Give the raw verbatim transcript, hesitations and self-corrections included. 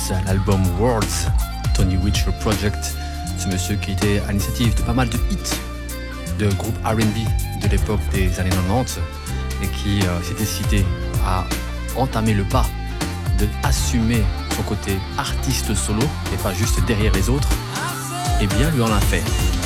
l'album Worlds, Tony Witcher Project. Ce monsieur qui était à l'initiative de pas mal de hits de groupes R and B de l'époque des années quatre-vingt-dix et qui euh, s'est décidé à entamer le pas de assumer son côté artiste solo et pas juste derrière les autres. Et bien lui en a fait.